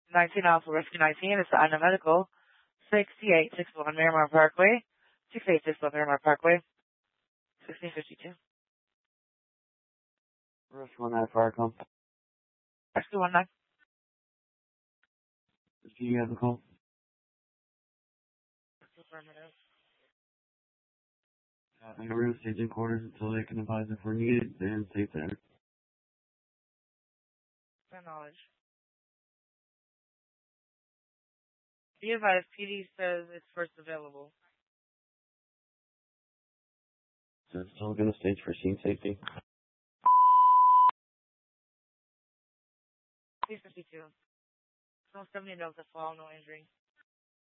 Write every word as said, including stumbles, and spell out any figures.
nineteen Alpha Rescue nineteen, it's the Ina Medical, sixty-eight sixty-one Miramar Parkway, sixty-eight sixty-one Miramar Parkway, sixteen fifty-two. Rescue one nine Fire Call. Rescue one nine. Do you have the call? Affirmative. Uh, we're going to staging quarters until they can advise if we're needed and safe there. My knowledge. Be advised, P D says it's first available. So it's still going to stage for scene safety. sixteen fifty-two. No seventy Delta fall, no injury.